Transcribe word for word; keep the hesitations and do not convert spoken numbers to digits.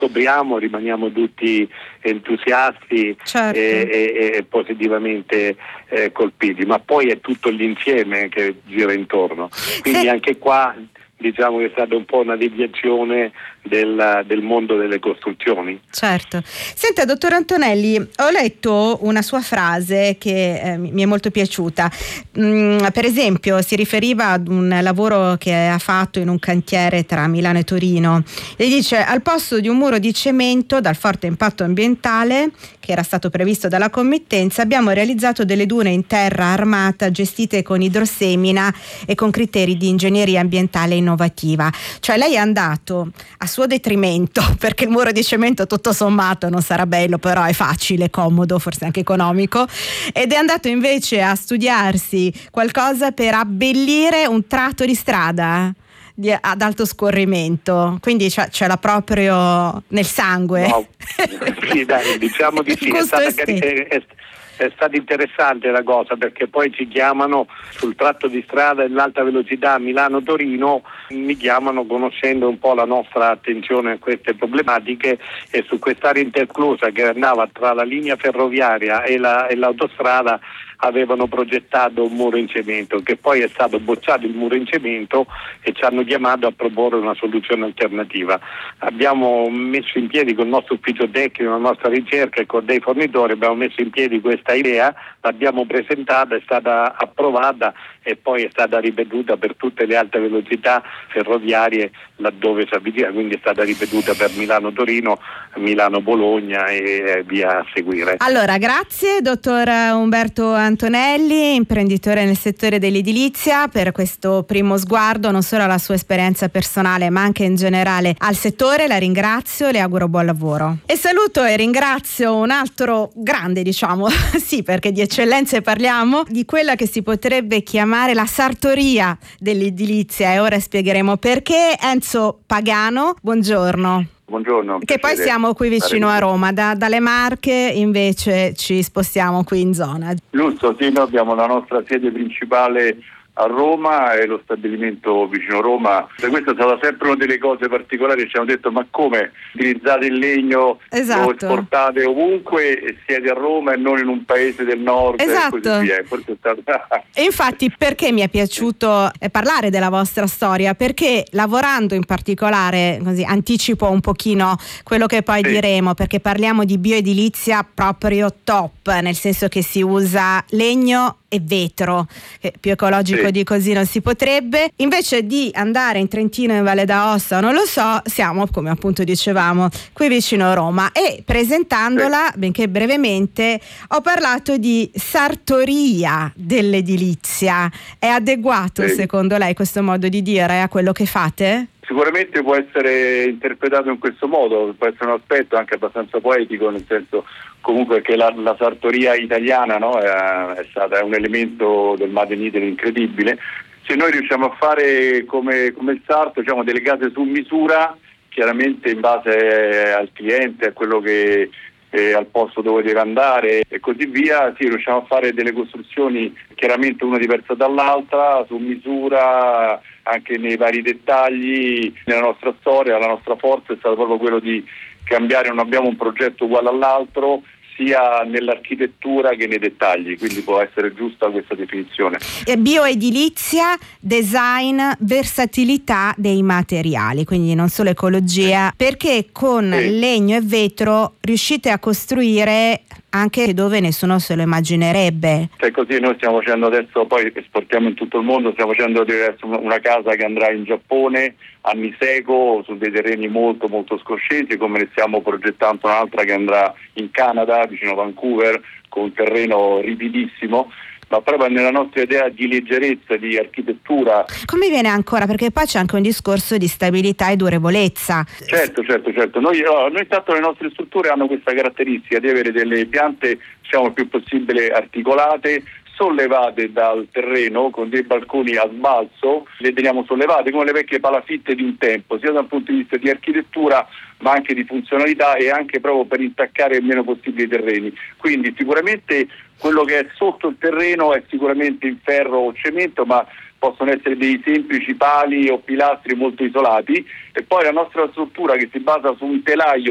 scopriamo, rimaniamo tutti entusiasti, certo. e, e, e positivamente eh, colpiti, ma poi è tutto l'insieme che gira intorno, quindi Se... anche qua diciamo che è stata un po' una deviazione del, del mondo delle costruzioni. Certo. Senta, dottor Antonelli, ho letto una sua frase che eh, mi è molto piaciuta. Mm, per esempio, si riferiva ad un lavoro che ha fatto in un cantiere tra Milano e Torino e dice: al posto di un muro di cemento dal forte impatto ambientale che era stato previsto dalla committenza, abbiamo realizzato delle dune in terra armata gestite con idrosemina e con criteri di ingegneria ambientale innovativa. Cioè lei è andato a suo detrimento, perché il muro di cemento tutto sommato non sarà bello, però è facile, comodo, forse anche economico, ed è andato invece a studiarsi qualcosa per abbellire un tratto di strada di, ad alto scorrimento, quindi ce, ce l'ha proprio nel sangue. No. Sì, dai, diciamo di sì, è stata, è, è, è stata interessante la cosa, perché poi ci chiamano sul tratto di strada dell'alta velocità Milano-Torino, mi chiamano conoscendo un po' la nostra attenzione a queste problematiche, e su quest'area interclusa che andava tra la linea ferroviaria e, la, e l'autostrada avevano progettato un muro in cemento, che poi è stato bocciato il muro in cemento e ci hanno chiamato a proporre una soluzione alternativa. Abbiamo messo in piedi con il nostro ufficio tecnico, la nostra ricerca e con dei fornitori, abbiamo messo in piedi questa idea, l'abbiamo presentata, è stata approvata e poi è stata ripetuta per tutte le alte velocità ferroviarie laddove si avvicina, quindi è stata ripetuta per Milano-Torino, Milano-Bologna e via a seguire. Allora, grazie dottor Umberto Antonelli, imprenditore nel settore dell'edilizia, per questo primo sguardo non solo alla sua esperienza personale ma anche in generale al settore. La ringrazio, le auguro buon lavoro. E saluto e ringrazio un altro grande, diciamo, sì, perché di eccellenze parliamo, di quella che si potrebbe chiamare la sartoria dell'edilizia, e ora spiegheremo perché. Enzo Pagano, buongiorno. Buongiorno. Che poi siamo qui vicino a Roma, da, dalle Marche invece ci spostiamo qui in zona. Giusto, sì, noi abbiamo la nostra sede principale a Roma e lo stabilimento vicino Roma. E questa è stata sempre una delle cose particolari, ci hanno detto: ma come utilizzate il legno, esatto. lo esportate ovunque e siete a Roma e non in un paese del nord, esatto. e così via. Forse è stato... E infatti perché mi è piaciuto parlare della vostra storia? Perché lavorando in particolare, così anticipo un pochino quello che poi sì. diremo, perché parliamo di bioedilizia proprio top, nel senso che si usa legno e vetro, che più ecologico sì. di così non si potrebbe. Invece di andare in Trentino, in Valle d'Aosta, non lo so, siamo, come appunto dicevamo, qui vicino a Roma, e presentandola, sì. benché brevemente, ho parlato di sartoria dell'edilizia. È adeguato sì. secondo lei questo modo di dire a quello che fate? Sicuramente può essere interpretato in questo modo, può essere un aspetto anche abbastanza poetico, nel senso comunque che la, la sartoria italiana, no, è, è stata è un elemento del Made in Italy incredibile. Se noi riusciamo a fare come, come il sarto, diciamo delle case su misura, chiaramente in base al cliente, a quello che eh, al posto dove deve andare e così via, sì, riusciamo a fare delle costruzioni chiaramente una diversa dall'altra, su misura, anche nei vari dettagli. Nella nostra storia la nostra forza è stata proprio quello di cambiare, non abbiamo un progetto uguale all'altro sia nell'architettura che nei dettagli, quindi può essere giusta questa definizione. E bioedilizia, design, versatilità dei materiali, quindi non solo ecologia, sì. perché con sì. legno e vetro riuscite a costruire anche dove nessuno se lo immaginerebbe. Cioè così noi stiamo facendo adesso, poi esportiamo in tutto il mondo, stiamo facendo una casa che andrà in Giappone, a Niseko, su dei terreni molto molto scoscesi, come ne stiamo progettando un'altra che andrà in Canada, vicino a Vancouver, con un terreno ripidissimo, ma proprio nella nostra idea di leggerezza, di architettura. Come viene ancora? Perché poi c'è anche un discorso di stabilità e durevolezza. Certo, certo, certo. Noi, oh, noi intanto le nostre strutture hanno questa caratteristica di avere delle piante, diciamo, il più possibile articolate, sollevate dal terreno con dei balconi a sbalzo, le teniamo sollevate come le vecchie palafitte di un tempo, sia dal punto di vista di architettura ma anche di funzionalità e anche proprio per intaccare il meno possibile i terreni. Quindi sicuramente quello che è sotto il terreno è sicuramente in ferro o cemento, ma possono essere dei semplici pali o pilastri molto isolati, e poi la nostra struttura che si basa su un telaio